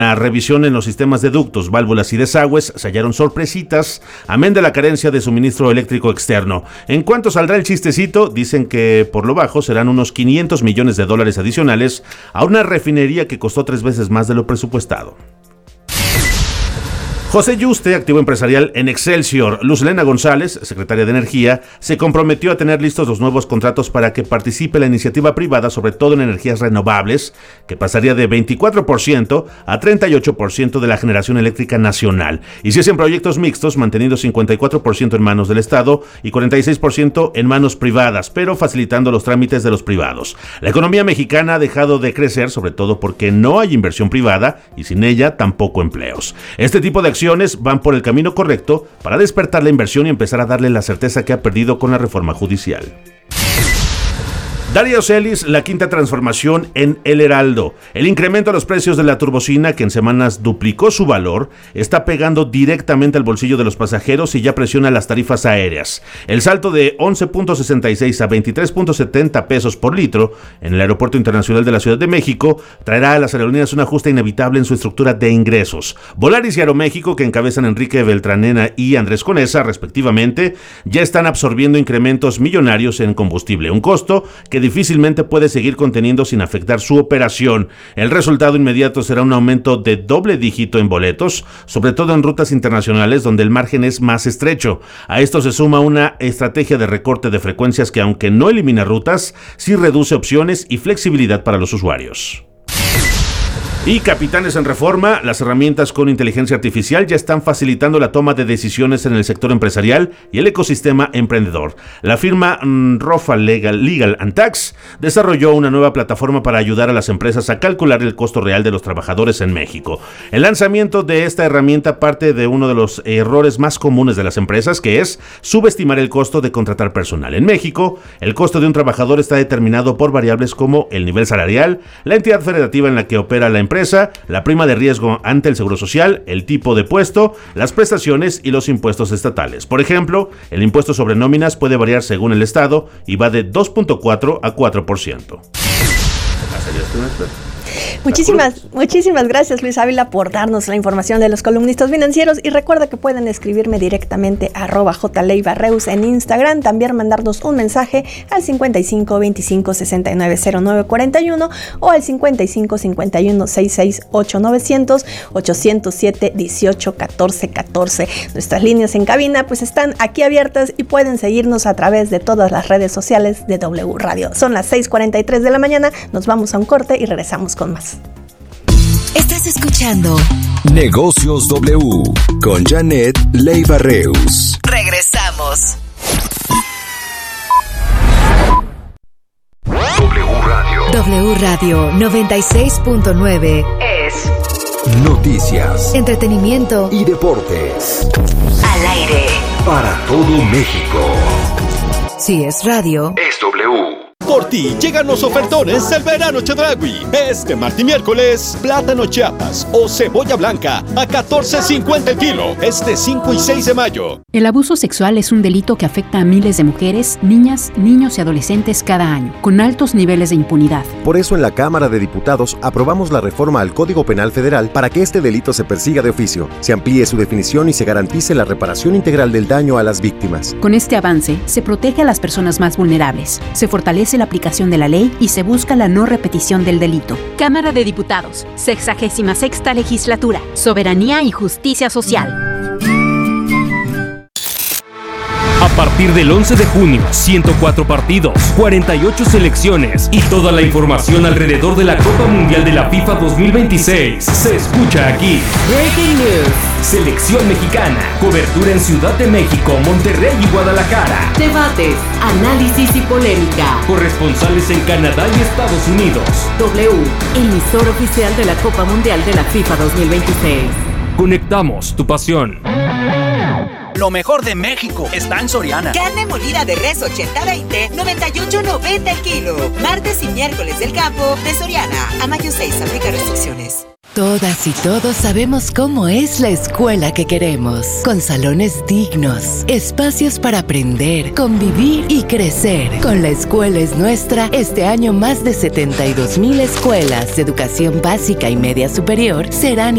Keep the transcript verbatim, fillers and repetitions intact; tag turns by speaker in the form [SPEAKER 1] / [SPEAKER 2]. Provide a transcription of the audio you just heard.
[SPEAKER 1] La revisión en los sistemas de ductos, válvulas y desagües se hallaron sorpresitas, amén de la carencia de suministro eléctrico externo. ¿En cuánto saldrá el chistecito? Dicen que por lo bajo serán unos quinientos millones de dólares adicionales a una refinería que costó tres veces más de lo presupuestado. José Yuste, activo empresarial en Excelsior. Luz Helena González, secretaria de Energía, se comprometió a tener listos los nuevos contratos para que participe la iniciativa privada, sobre todo en energías renovables, que pasaría de veinticuatro por ciento a treinta y ocho por ciento de la generación eléctrica nacional. Y si es en proyectos mixtos, manteniendo cincuenta y cuatro por ciento en manos del Estado y cuarenta y seis por ciento en manos privadas, pero facilitando los trámites de los privados. La economía mexicana ha dejado de crecer, sobre todo porque no hay inversión privada y sin ella tampoco empleos. Este tipo de acciones van por el camino correcto para despertar la inversión y empezar a darle la certeza que ha perdido con la reforma judicial. Daria Ocelis, la quinta transformación en El Heraldo. El incremento a los precios de la turbocina, que en semanas duplicó su valor, está pegando directamente al bolsillo de los pasajeros y ya presiona las tarifas aéreas. El salto de once punto sesenta y seis a veintitrés punto setenta pesos por litro en el Aeropuerto Internacional de la Ciudad de México traerá a las aerolíneas un ajuste inevitable en su estructura de ingresos. Volaris y Aeroméxico, que encabezan Enrique Beltranena y Andrés Conesa, respectivamente, ya están absorbiendo incrementos millonarios en combustible, un costo que difícilmente puede seguir conteniendo sin afectar su operación. El resultado inmediato será un aumento de doble dígito en boletos, sobre todo en rutas internacionales donde el margen es más estrecho. A esto se suma una estrategia de recorte de frecuencias que, aunque no elimina rutas, sí reduce opciones y flexibilidad para los usuarios. Y Capitanes en Reforma, las herramientas con inteligencia artificial ya están facilitando la toma de decisiones en el sector empresarial y el ecosistema emprendedor. La firma mm, Rofa Legal, Legal and Tax desarrolló una nueva plataforma para ayudar a las empresas a calcular el costo real de los trabajadores en México. El lanzamiento de esta herramienta parte de uno de los errores más comunes de las empresas, que es subestimar el costo de contratar personal. En México, el costo de un trabajador está determinado por variables como el nivel salarial, la entidad federativa en la que opera la empresa, empresa, la prima de riesgo ante el Seguro Social, el tipo de puesto, las prestaciones y los impuestos estatales. Por ejemplo, el impuesto sobre nóminas puede variar según el estado y va de dos punto cuatro a cuatro por ciento.
[SPEAKER 2] Muchísimas, muchísimas gracias, Luis Ávila, por darnos la información de los columnistas financieros. Y recuerda que pueden escribirme directamente a arroba jleibarreus en Instagram, también mandarnos un mensaje al cincuenta y cinco veinticinco sesenta y nueve cero nueve cuarenta y uno o al cincuenta y cinco cincuenta y uno sesenta y seis ocho novecientos ochocientos siete dieciocho catorce catorce. Nuestras líneas en cabina pues están aquí abiertas y pueden seguirnos a través de todas las redes sociales de W Radio. Son las seis cuarenta y tres de la mañana, nos vamos a un corte y regresamos con más.
[SPEAKER 3] Estás escuchando
[SPEAKER 4] Negocios W con Janet Leiva-Reus.
[SPEAKER 3] Regresamos.
[SPEAKER 4] W Radio.
[SPEAKER 3] W Radio noventa y seis punto nueve es
[SPEAKER 4] Noticias,
[SPEAKER 3] entretenimiento
[SPEAKER 4] y deportes.
[SPEAKER 3] Al aire.
[SPEAKER 4] Para todo México.
[SPEAKER 3] Si es radio,
[SPEAKER 4] Es W.
[SPEAKER 5] Por ti llegan los ofertones del verano Chedraui. Este martes y miércoles, plátano Chiapas o cebolla blanca a catorce cincuenta el kilo. Este cinco y seis de mayo.
[SPEAKER 6] El abuso sexual es un delito que afecta a miles de mujeres, niñas, niños y adolescentes cada año, con altos niveles de impunidad.
[SPEAKER 7] Por eso en la Cámara de Diputados aprobamos la reforma al Código Penal Federal para que este delito se persiga de oficio, se amplíe su definición y se garantice la reparación integral del daño a las víctimas.
[SPEAKER 6] Con este avance, se protege a las personas más vulnerables, se fortalece la aplicación de la ley y se busca la no repetición del delito.
[SPEAKER 8] Cámara de Diputados, sexagésima sexta legislatura, soberanía y justicia social.
[SPEAKER 9] A partir del once de junio, ciento cuatro partidos, cuarenta y ocho selecciones y toda la información alrededor de la Copa Mundial de la FIFA dos mil veintiséis se escucha aquí.
[SPEAKER 3] Breaking News.
[SPEAKER 9] Selección mexicana, cobertura en Ciudad de México, Monterrey y Guadalajara.
[SPEAKER 3] Debates, análisis y polémica.
[SPEAKER 9] Corresponsales en Canadá y Estados Unidos.
[SPEAKER 3] W, emisor oficial de la Copa Mundial de la FIFA dos mil veintiséis.
[SPEAKER 9] Conectamos tu pasión.
[SPEAKER 10] Lo mejor de México está en Soriana.
[SPEAKER 11] Carne molida de res ochenta veinte, noventa y ocho noventa el kilo. Martes y miércoles del campo de Soriana. A mayo seis, aplica restricciones.
[SPEAKER 12] Todas y todos sabemos cómo es la escuela que queremos, con salones dignos, espacios para aprender, convivir y crecer. Con La Escuela es Nuestra, este año más de setenta y dos mil escuelas de educación básica y media superior serán